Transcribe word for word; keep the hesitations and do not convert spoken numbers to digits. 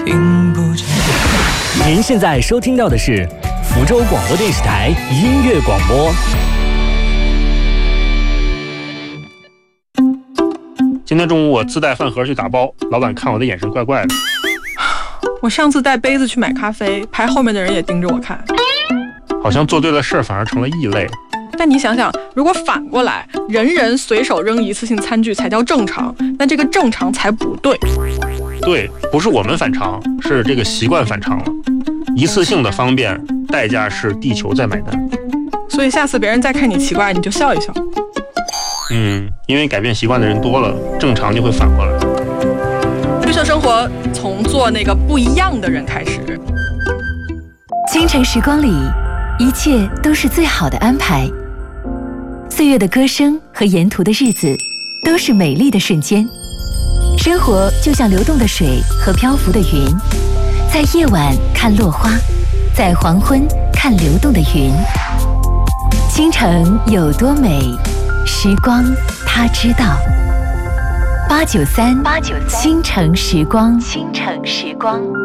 听不见。 您现在收听到的是福州广播电视台音乐广播。 今天中午我自带饭盒去打包，老板看我的眼神怪怪的。 我上次带杯子去买咖啡，排后面的人也盯着我看， 好像做对了事儿反而成了异类。 但你想想，如果反过来，人人随手扔一次性餐具才叫正常，那这个正常才不对。 对，不是我们反常，是这个习惯反常了。一次性的方便，代价是地球在买单。 所以下次别人再看你奇怪，你就笑一笑。 嗯，因为改变习惯的人多了，正常就会反过来。 绿色生活从做那个不一样的人开始。 京城时光里，一切都是最好的安排。岁月的歌声和沿途的日子，都是美丽的瞬间。生活就像流动的水和漂浮的云，在夜晚看落花，在黄昏看流动的云。京城有多美，时光它知道。八九三，八九三，京城时光，京城时光。